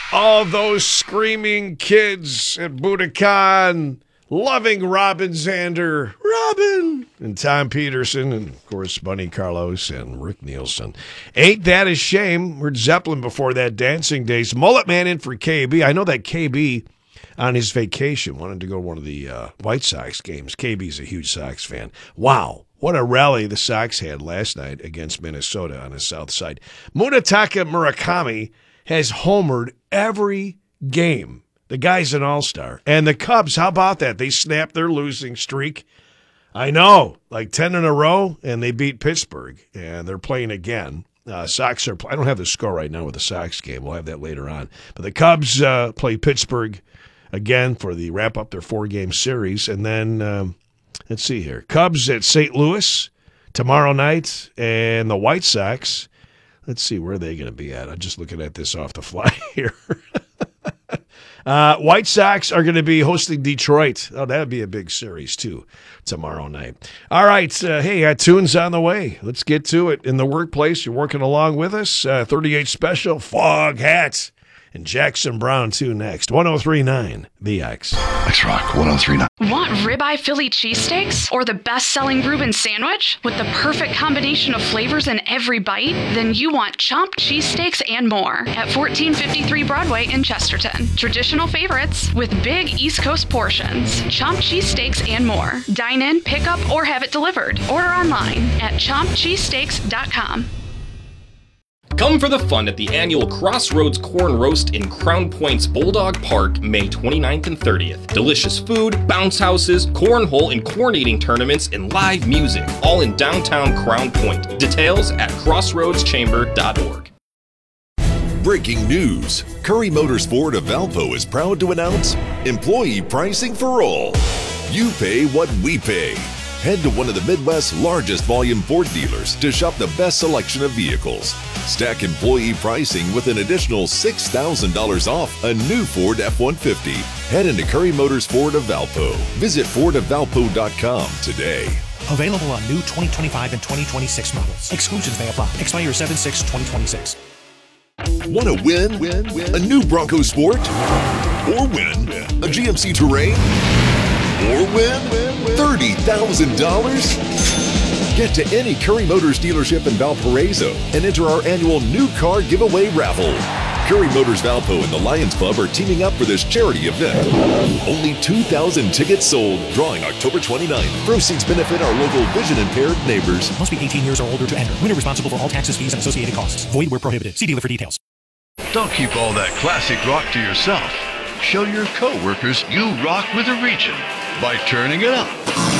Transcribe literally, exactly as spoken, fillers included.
All those screaming kids at Budokan, loving Robin Zander, Robin, and Tom Peterson, and of course Bunny Carlos and Rick Nielsen. Ain't that a shame? Heard Zeppelin before that, Dancing Days. Mullet Man in for K B. I know that K B on his vacation wanted to go to one of the uh, White Sox games. K B's a huge Sox fan. Wow. What a rally the Sox had last night against Minnesota on the south side. Munetaka Murakami has homered every game. The guy's an all-star. And the Cubs, how about that? They snapped their losing streak. I know, like ten in a row, and they beat Pittsburgh, and they're playing again. Uh, Sox are. I don't have the score right now with the Sox game. We'll have that later on. But the Cubs uh, play Pittsburgh again for the wrap-up their four-game series. And then, um, let's see here. Cubs at Saint Louis tomorrow night, and the White Sox. Let's see, where are they going to be at? I'm just looking at this off the fly here. uh, White Sox are going to be hosting Detroit. Oh, that would be a big series, too, tomorrow night. All right, uh, hey, uh, tunes on the way. Let's get to it. In the workplace, you're working along with us. Uh, thirty-eight Special, Fog Hats, and Jackson Brown, too, next. one oh three point nine, The X. Let's rock one oh three point nine. Want ribeye Philly cheesesteaks or the best-selling Reuben sandwich with the perfect combination of flavors in every bite? Then you want Chomp cheesesteaks and more at fourteen fifty-three Broadway in Chesterton. Traditional favorites with big East Coast portions. Chomp cheesesteaks and more. Dine in, pick up, or have it delivered. Order online at chomp cheesesteaks dot com. Come for the fun at the annual Crossroads Corn Roast in Crown Point's Bulldog Park, May twenty-ninth and thirtieth. Delicious food, bounce houses, cornhole and corn eating tournaments, and live music, all in downtown Crown Point. Details at crossroads chamber dot org. Breaking news. Curry Motors Ford of Valpo is proud to announce employee pricing for all. You pay what we pay. Head to one of the Midwest's largest volume Ford dealers to shop the best selection of vehicles. Stack employee pricing with an additional six thousand dollars off a new Ford F one fifty. Head into Curry Motors Ford of Valpo. Visit ford of valpo dot com today. Available on new twenty twenty-five and twenty twenty-six models. Exclusions may apply. Expire seven six twenty twenty-six. Want to win? Win, win? A new Bronco Sport? Or win a G M C Terrain? Or win thirty thousand dollars? Get to any Curry Motors dealership in Valparaiso and enter our annual new car giveaway raffle. Curry Motors Valpo and the Lions Club are teaming up for this charity event. Only two thousand tickets sold, drawing October twenty-ninth. Proceeds benefit our local vision-impaired neighbors. Must be eighteen years or older to enter. Winner responsible for all taxes, fees, and associated costs. Void where prohibited. See dealer for details. Don't keep all that classic rock to yourself. Show your coworkers you rock with a region by turning it up.